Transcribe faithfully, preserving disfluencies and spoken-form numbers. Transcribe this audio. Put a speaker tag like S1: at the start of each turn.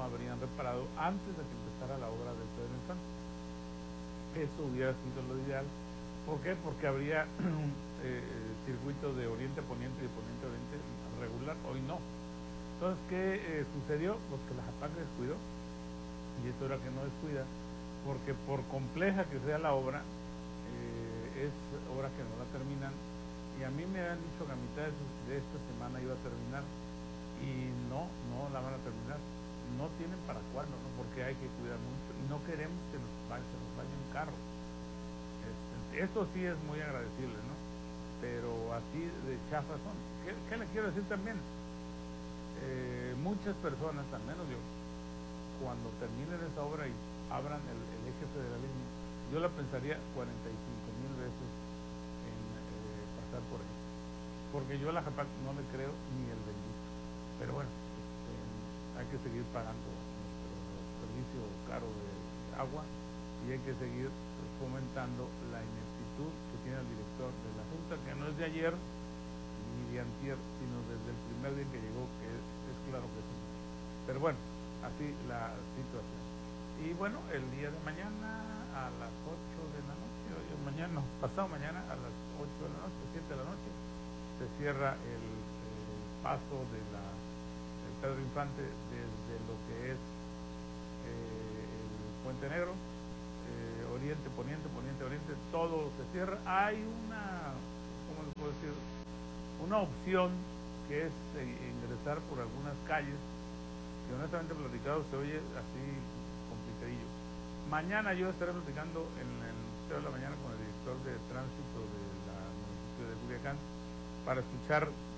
S1: habrían reparado antes de que empezara la obra del Pedro Infante. Eso hubiera sido lo ideal. ¿Por qué? Porque habría un eh, circuito de oriente a poniente y de poniente a oriente regular. Hoy no. Entonces, ¿qué eh, sucedió? Pues que la JAPAC descuidó, y es hora que no descuida, porque por compleja que sea la obra, eh, es hora que no la terminan, y a mí me han dicho que a mitad de esta semana iba a terminar, y no, no la van a terminar, no tienen para cuándo, ¿no? Porque hay que cuidar mucho, y no queremos que nos vaya, se nos vaya un carro. Este, esto sí es muy agradecible, ¿no? Pero así de chafas son. ¿Qué, qué le quiero decir también? Eh, muchas personas, al menos yo, cuando terminen esa obra y abran el, el eje federalismo, yo la pensaría cuarenta y cinco mil veces en eh, pasar por ahí, porque yo a la JAPAC no le creo ni el bendito. Pero bueno, eh, hay que seguir pagando nuestro servicio caro de agua, y hay que seguir fomentando la ineptitud que tiene el director de la Junta, que no es de ayer ni de antier, sino desde el primer día que llegó, que es, es claro que sí. Pero bueno, así la situación. Y bueno, el día de mañana a las ocho de la noche, hoy mañana, no, pasado mañana a las ocho de la noche, siete de la noche, se cierra el, el paso de la, del Pedro Infante desde lo que es eh, el Puente Negro, eh, oriente, poniente, poniente, oriente, todo se cierra. Hay una, ¿cómo le puedo decir? Una opción que es eh, ingresar por algunas calles, que honestamente platicado se oye así complicadillo. Mañana yo estaré platicando en el Museo de la Mañana con el director de tránsito de la municipio de Culiacán, para escuchar